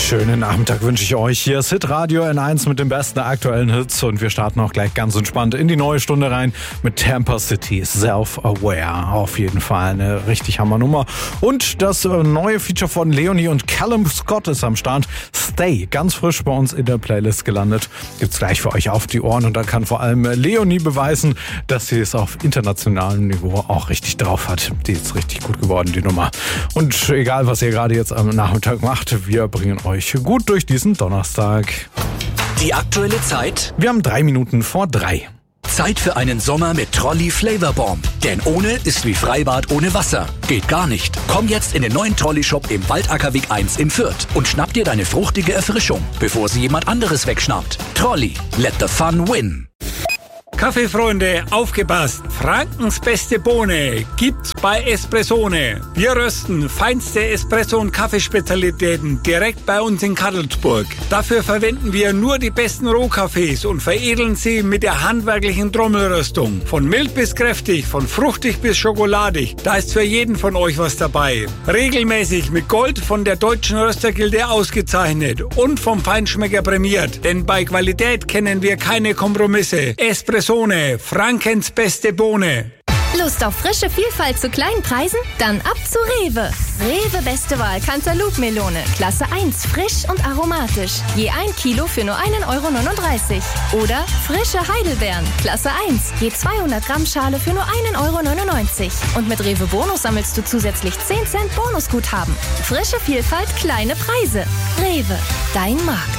Schönen Nachmittag wünsche ich euch. Hier ist Hitradio N1 mit den besten aktuellen Hits und wir starten auch gleich ganz entspannt in die neue Stunde rein mit Tampa City, Self-Aware. Auf jeden Fall eine richtig Hammernummer. Und das neue Feature von Leonie und Callum Scott ist am Start. Stay, ganz frisch bei uns in der Playlist gelandet. Gibt's gleich für euch auf die Ohren und dann kann vor allem Leonie beweisen, dass sie es auf internationalem Niveau auch richtig drauf hat. Die ist richtig gut geworden, die Nummer. Und egal, was ihr gerade jetzt am Nachmittag macht, wir bringen euch gut durch diesen Donnerstag. Die aktuelle Zeit? Wir haben 3 Minuten vor 3. Zeit für einen Sommer mit Trolli Flavor Bomb. Denn ohne ist wie Freibad ohne Wasser. Geht gar nicht. Komm jetzt in den neuen Trolli-Shop im Waldackerweg 1 in Fürth und schnapp dir deine fruchtige Erfrischung, bevor sie jemand anderes wegschnappt. Trolli, let the fun win. Kaffeefreunde, aufgepasst! Frankens beste Bohne gibt's bei Espressone. Wir rösten feinste Espresso- und Kaffeespezialitäten direkt bei uns in Kadelsburg. Dafür verwenden wir nur die besten Rohkaffees und veredeln sie mit der handwerklichen Trommelröstung. Von mild bis kräftig, von fruchtig bis schokoladig, da ist für jeden von euch was dabei. Regelmäßig mit Gold von der Deutschen Röstergilde ausgezeichnet und vom Feinschmecker prämiert. Denn bei Qualität kennen wir keine Kompromisse. Espressone, Frankens beste Bohne. Lust auf frische Vielfalt zu kleinen Preisen? Dann ab zu Rewe. Rewe beste Wahl Cantaloupe-Melone. Klasse 1, frisch und aromatisch. Je 1 Kilo für nur 1,39 €. Oder frische Heidelbeeren. Klasse 1, je 200 Gramm Schale für nur 1,99 €. Und mit Rewe Bonus sammelst du zusätzlich 10 Cent Bonusguthaben. Frische Vielfalt, kleine Preise. Rewe, dein Markt.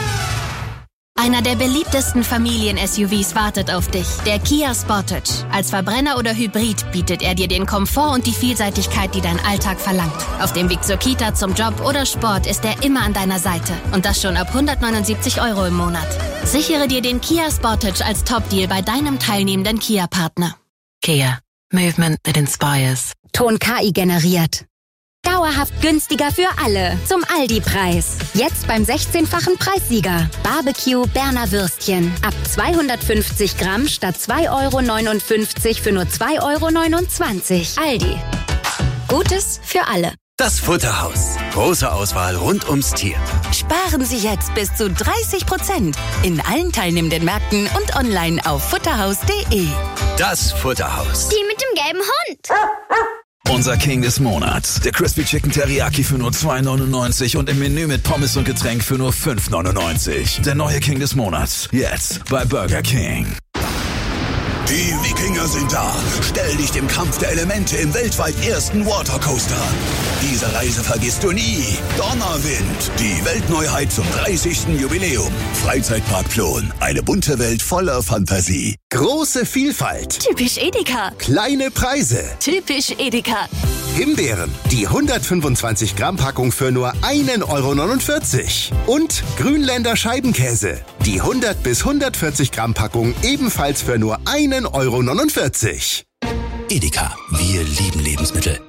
Einer der beliebtesten Familien-SUVs wartet auf dich, der Kia Sportage. Als Verbrenner oder Hybrid bietet er dir den Komfort und die Vielseitigkeit, die dein Alltag verlangt. Auf dem Weg zur Kita, zum Job oder Sport ist er immer an deiner Seite. Und das schon ab 179 € im Monat. Sichere dir den Kia Sportage als Top-Deal bei deinem teilnehmenden Kia-Partner. Kia. Movement that inspires. Ton KI generiert. Dauerhaft günstiger für alle. Zum Aldi-Preis. Jetzt beim 16-fachen Preissieger. Barbecue Berner Würstchen. Ab 250 Gramm statt 2,59 € für nur 2,29 €. Aldi. Gutes für alle. Das Futterhaus. Große Auswahl rund ums Tier. Sparen Sie jetzt bis zu 30% in allen teilnehmenden Märkten und online auf futterhaus.de. Das Futterhaus. Die mit dem gelben Hund. Unser King des Monats. Der Crispy Chicken Teriyaki für nur 2,99 € und im Menü mit Pommes und Getränk für nur 5,99 €. Der neue King des Monats. Jetzt bei Burger King. Die Wikinger sind da. Stell dich dem Kampf der Elemente im weltweit ersten Watercoaster. Diese Reise vergisst du nie. Donnerwind, die Weltneuheit zum 30. Jubiläum. Freizeitpark Plon, eine bunte Welt voller Fantasie. Große Vielfalt. Typisch Edeka. Kleine Preise. Typisch Edeka. Himbeeren, die 125 Gramm Packung für nur 1,49 €. Und Grünländer Scheibenkäse, die 100 bis 140 Gramm Packung ebenfalls für nur 1,49 €. Edeka, wir lieben Lebensmittel.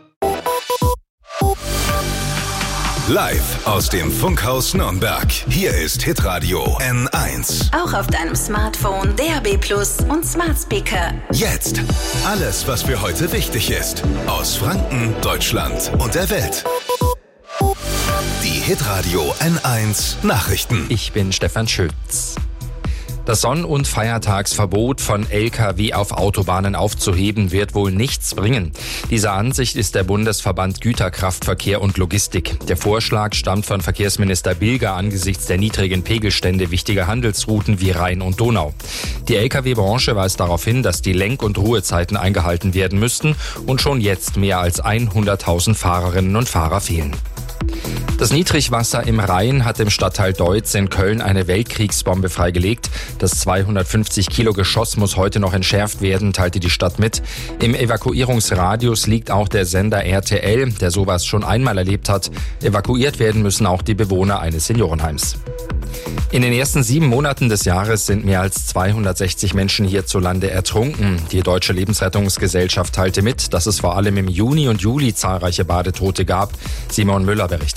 Live aus dem Funkhaus Nürnberg. Hier ist Hitradio N1. Auch auf deinem Smartphone, DAB+ und Smart Speaker. Jetzt alles, was für heute wichtig ist. Aus Franken, Deutschland und der Welt. Die Hitradio N1 Nachrichten. Ich bin Stefan Schütz. Das Sonn- und Feiertagsverbot von Lkw auf Autobahnen aufzuheben, wird wohl nichts bringen. Dieser Ansicht ist der Bundesverband Güterkraftverkehr und Logistik. Der Vorschlag stammt von Verkehrsminister Bilger angesichts der niedrigen Pegelstände wichtiger Handelsrouten wie Rhein und Donau. Die Lkw-Branche weist darauf hin, dass die Lenk- und Ruhezeiten eingehalten werden müssten und schon jetzt mehr als 100.000 Fahrerinnen und Fahrer fehlen. Das Niedrigwasser im Rhein hat im Stadtteil Deutz in Köln eine Weltkriegsbombe freigelegt. Das 250 Kilo Geschoss muss heute noch entschärft werden, teilte die Stadt mit. Im Evakuierungsradius liegt auch der Sender RTL, der sowas schon einmal erlebt hat. Evakuiert werden müssen auch die Bewohner eines Seniorenheims. In den ersten 7 Monaten des Jahres sind mehr als 260 Menschen hierzulande ertrunken. Die Deutsche Lebensrettungsgesellschaft teilte mit, dass es vor allem im Juni und Juli zahlreiche Badetote gab. Simon Müller berichtet.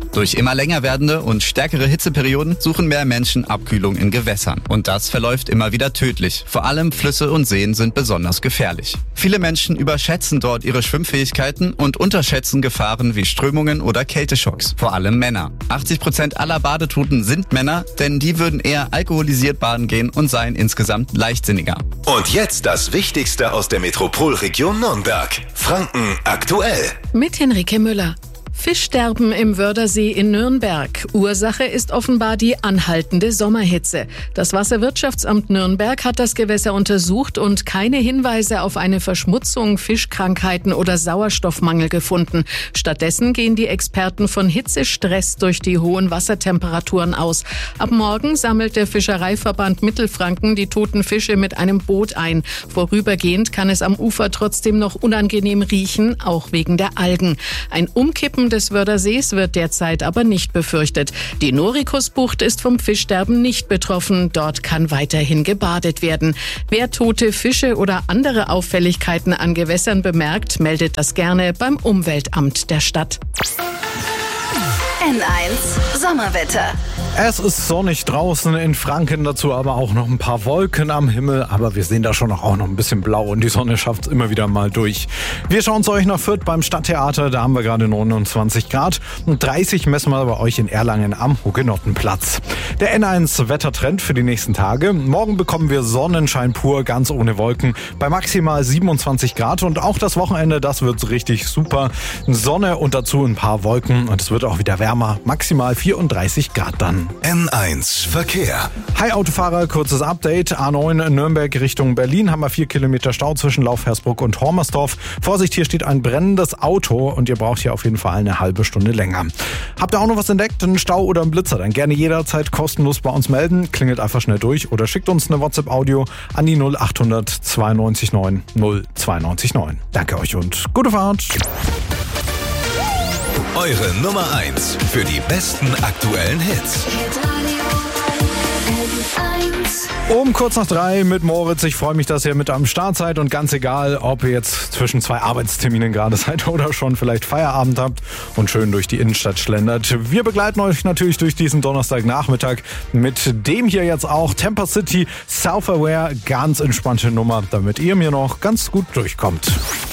Durch immer länger werdende und stärkere Hitzeperioden suchen mehr Menschen Abkühlung in Gewässern. Und das verläuft immer wieder tödlich. Vor allem Flüsse und Seen sind besonders gefährlich. Viele Menschen überschätzen dort ihre Schwimmfähigkeiten und unterschätzen Gefahren wie Strömungen oder Kälteschocks. Vor allem Männer. 80% aller Badetoten sind Männer, denn die würden eher alkoholisiert baden gehen und seien insgesamt leichtsinniger. Und jetzt das Wichtigste aus der Metropolregion Nürnberg. Franken aktuell. Mit Henrike Müller. Fischsterben im Wördersee in Nürnberg. Ursache ist offenbar die anhaltende Sommerhitze. Das Wasserwirtschaftsamt Nürnberg hat das Gewässer untersucht und keine Hinweise auf eine Verschmutzung, Fischkrankheiten oder Sauerstoffmangel gefunden. Stattdessen gehen die Experten von Hitzestress durch die hohen Wassertemperaturen aus. Ab morgen sammelt der Fischereiverband Mittelfranken die toten Fische mit einem Boot ein. Vorübergehend kann es am Ufer trotzdem noch unangenehm riechen, auch wegen der Algen. Ein Umkippen des Wördersees wird derzeit aber nicht befürchtet. Die Norikusbucht ist vom Fischsterben nicht betroffen. Dort kann weiterhin gebadet werden. Wer tote Fische oder andere Auffälligkeiten an Gewässern bemerkt, meldet das gerne beim Umweltamt der Stadt. N1 Sommerwetter. Es ist sonnig draußen in Franken, dazu aber auch noch ein paar Wolken am Himmel, aber wir sehen da schon auch noch ein bisschen blau und die Sonne schafft es immer wieder mal durch. Wir schauen zu euch nach Fürth beim Stadttheater, da haben wir gerade 29 Grad und 30 messen wir bei euch in Erlangen am Hugenottenplatz. Der N1 Wettertrend für die nächsten Tage. Morgen bekommen wir Sonnenschein pur, ganz ohne Wolken, bei maximal 27 Grad und auch das Wochenende, das wird richtig super. Sonne und dazu ein paar Wolken und es wird auch wieder wärmer, maximal 34 Grad dann. N1 Verkehr. Hi Autofahrer, kurzes Update. A9 Nürnberg Richtung Berlin haben wir 4 Kilometer Stau zwischen Laufhersbruck und Hormersdorf. Vorsicht, hier steht ein brennendes Auto und ihr braucht hier auf jeden Fall eine halbe Stunde länger. Habt ihr auch noch was entdeckt, einen Stau oder einen Blitzer? Dann gerne jederzeit kostenlos bei uns melden. Klingelt einfach schnell durch oder schickt uns eine WhatsApp-Audio an die 0800 92 9 092 9. Danke euch und gute Fahrt. Eure Nummer 1 für die besten aktuellen Hits. Um kurz nach 3 mit Moritz. Ich freue mich, dass ihr mit am Start seid und ganz egal, ob ihr jetzt zwischen 2 Arbeitsterminen gerade seid oder schon vielleicht Feierabend habt und schön durch die Innenstadt schlendert. Wir begleiten euch natürlich durch diesen Donnerstagnachmittag mit dem hier jetzt auch Temper City Self-Aware. Ganz entspannte Nummer, damit ihr mir noch ganz gut durchkommt.